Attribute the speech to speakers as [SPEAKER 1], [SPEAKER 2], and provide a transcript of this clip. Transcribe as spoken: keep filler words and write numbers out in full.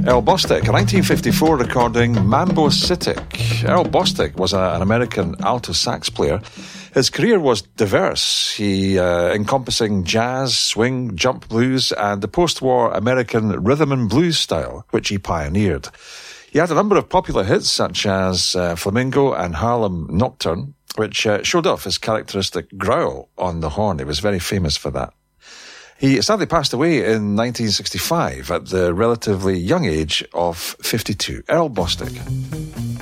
[SPEAKER 1] Earl Bostic, a nineteen fifty-four recording, Mambo Citic. Earl Bostic was a, an American alto sax player. His career was diverse, he uh, encompassing jazz, swing, jump blues, and the post-war American rhythm and blues style, which he pioneered. He had a number of popular hits, such as uh, Flamingo and Harlem Nocturne, which uh, showed off his characteristic growl on the horn. He was very famous for that. He sadly passed away in nineteen sixty-five at the relatively young age of fifty-two. Earl Bostic.